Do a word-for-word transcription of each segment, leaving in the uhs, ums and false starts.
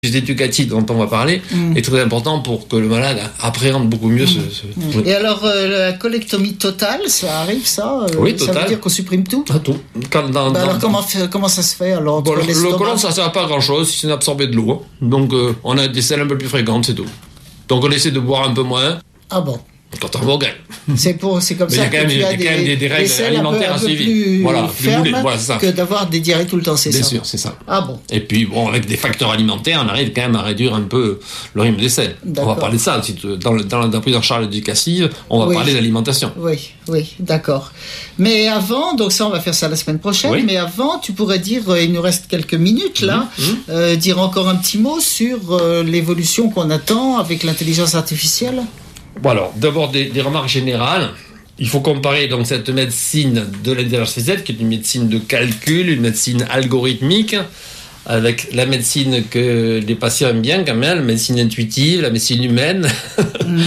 éducatif dont on va parler mmh. est très important pour que le malade appréhende beaucoup mieux mmh. ce, ce... Mmh. Et alors euh, la colectomie totale, ça arrive ça euh, Oui, ça veut dire qu'on supprime tout ah, tout. Quand, dans, bah dans, alors dans... Comment, fait, comment ça se fait alors bon, le, le côlon ça sert à pas à grand chose si c'est d'absorber de l'eau, donc euh, on a des selles un peu plus fréquentes, c'est tout. Donc on essaie de boire un peu moins. Ah bon? Quand on va au grec. C'est pour, c'est comme mais ça que tu as des, quand même des, des règles des alimentaires un peu, à suivre. Voilà, plus ferme voilà, c'est ça. Que d'avoir des diarrhées tout le temps, c'est Bien ça. Bien sûr, c'est ça. Ah bon. Et puis bon, avec des facteurs alimentaires, on arrive quand même à réduire un peu le rythme des selles. D'accord. On va parler de ça aussi. Dans, le, dans la prise en charge éducative, on va oui. parler d'alimentation. Oui, oui, d'accord. Mais avant, donc ça, on va faire ça la semaine prochaine. Oui. Mais avant, tu pourrais dire, il nous reste quelques minutes là, mmh. euh, dire encore un petit mot sur euh, l'évolution qu'on attend avec l'intelligence artificielle. Bon alors, d'abord des, des remarques générales. Il faut comparer donc cette médecine de l'intelligence artificielle, qui est une médecine de calcul, une médecine algorithmique, avec la médecine que les patients aiment bien quand même, la médecine intuitive, la médecine humaine. Mmh.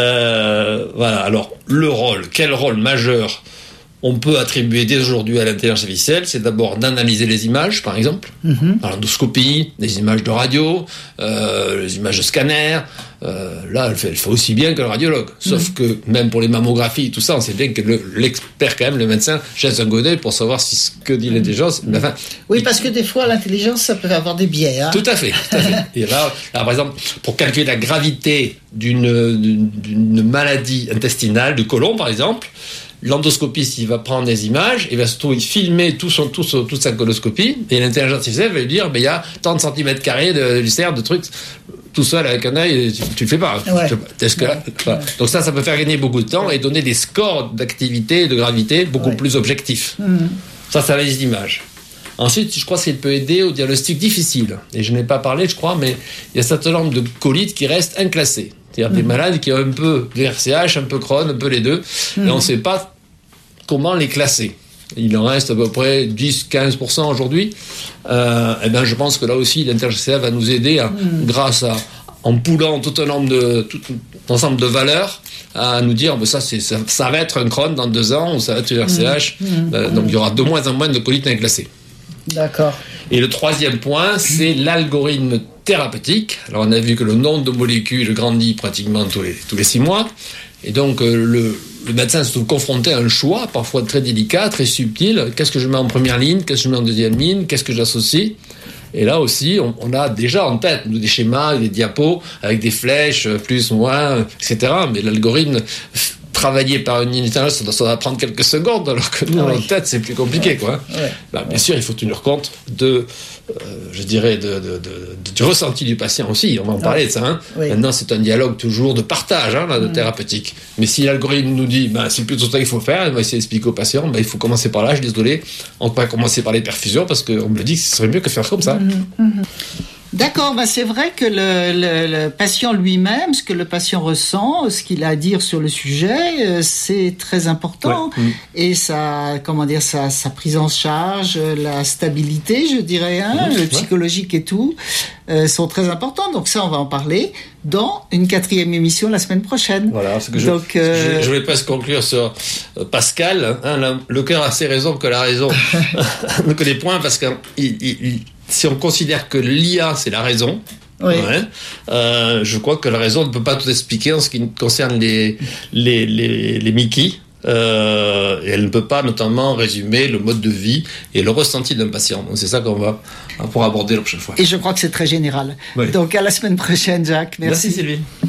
euh, voilà. Alors, le rôle, quel rôle majeur on peut attribuer dès aujourd'hui à l'intelligence artificielle, c'est d'abord d'analyser les images, par exemple, mmh. à l'endoscopie, les images de radio, euh, les images de scanner. Euh, là, elle fait, elle fait aussi bien que le radiologue. Sauf mmh. que même pour les mammographies, tout ça, on sait bien que le, l'expert, quand même, le médecin, jette un godet pour savoir si ce que dit l'intelligence. Mais enfin, oui, il... parce que des fois, l'intelligence, ça peut avoir des biais. Hein. Tout à fait. Tout à fait. Et là, là, par exemple, pour calculer la gravité d'une, d'une, d'une maladie intestinale, du côlon, par exemple, l'endoscopiste, il va prendre des images, il va surtout filmer tout son, tout son, toute sa coloscopie, et l'intelligence artificielle va lui dire, ben, il y a tant de centimètres carrés de ulcère, de trucs, tout seul avec un œil, tu, tu le fais pas. Ouais. Est-ce que, ouais. Voilà. Donc ça, ça peut faire gagner beaucoup de temps et donner des scores d'activité et de gravité beaucoup ouais. plus objectifs. Mmh. Ça, ça va les images. Ensuite, je crois qu'il peut aider au diagnostic difficile. Et je n'ai pas parlé, je crois, mais il y a un certain nombre de colites qui restent inclassées. C'est-à-dire mmh. des malades qui ont un peu de R C H, un peu Crohn, un peu les deux, mmh. et on ne sait pas comment les classer. Il en reste à peu près dix à quinze pour cent aujourd'hui. Euh, et ben, je pense que là aussi, l'intelligence artificielle va nous aider, à, mmh. grâce à, en poulant tout un nombre de, tout un ensemble de valeurs, à nous dire, ben ça, c'est, ça, ça va être un Crohn dans deux ans, ou ça va être une R C H. Mmh. Euh, mmh. Donc, il y aura de moins en moins de colites inclassées. D'accord. Et le troisième point, c'est l'algorithme thérapeutique. Alors, on a vu que le nombre de molécules grandit pratiquement tous les, tous les six mois. Et donc, euh, le, le médecin se trouve confronté à un choix, parfois très délicat, très subtil. Qu'est-ce que je mets en première ligne? Qu'est-ce que je mets en deuxième ligne? Qu'est-ce que j'associe? Et là aussi, on, on a déjà en tête nous, des schémas, des diapos, avec des flèches, plus, moins, et cetera. Mais l'algorithme travaillé par une unité, ça, ça va prendre quelques secondes, alors que nous, ah oui. en tête, c'est plus compliqué, quoi. Ouais. Bah, bien ouais. sûr, il faut tenir compte de, euh, je dirais, de, de, de, de, du ressenti du patient aussi. On va en parler ouais. de ça. Hein. Oui. Maintenant, c'est un dialogue toujours de partage, hein, là, de mmh. thérapeutique. Mais si l'algorithme nous dit, bah, c'est plutôt ça qu'il faut faire, on va essayer d'expliquer au patient, bah, il faut commencer par là, je suis désolé, on va commencer par les perfusions, parce qu'on me le dit que ce serait mieux que faire comme ça. Mmh. Mmh. D'accord, ben c'est vrai que le, le, le patient lui-même, ce que le patient ressent, ce qu'il a à dire sur le sujet, c'est très important. Ouais. Mmh. Et sa, comment dire, sa, sa prise en charge, la stabilité, je dirais, hein, mmh. le psychologique et tout, euh, sont très importants. Donc ça, on va en parler dans une quatrième émission la semaine prochaine. Voilà, ce que je, Donc, euh... je, je vais presque conclure sur Pascal. Hein, le, le cœur a ses raisons que la raison ne connaît point, parce qu'il il, il si on considère que l'I A, c'est la raison, oui. ouais, euh, je crois que la raison ne peut pas tout expliquer en ce qui concerne les, les, les, les Mickey. Euh, et elle ne peut pas notamment résumer le mode de vie et le ressenti d'un patient. Donc c'est ça qu'on va pour aborder la prochaine fois. Et je crois que c'est très général. Oui. Donc à la semaine prochaine, Jacques. Merci. Merci Sylvie.